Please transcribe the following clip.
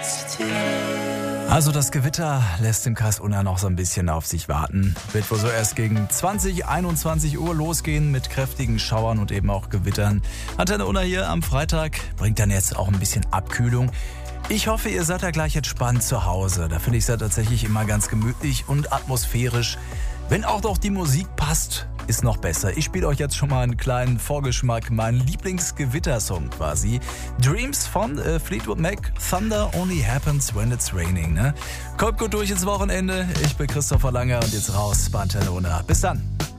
Also das Gewitter lässt im Kreis Unna noch so ein bisschen auf sich warten. Wird wohl so erst gegen 20, 21 Uhr losgehen mit kräftigen Schauern und eben auch Gewittern. Antenne Unna hier am Freitag bringt dann jetzt auch ein bisschen Abkühlung. Ich hoffe, ihr seid da gleich entspannt zu Hause. Da finde ich es ja tatsächlich immer ganz gemütlich und atmosphärisch. Wenn auch noch die Musik passt, ist noch besser. Ich spiele euch jetzt schon mal einen kleinen Vorgeschmack, meinen Lieblingsgewittersong quasi. Dreams von Fleetwood Mac, Thunder Only Happens When It's Raining. Ne? Kommt gut durch ins Wochenende. Ich bin Christopher Langer und jetzt raus bei Antenne Unna. Bis dann.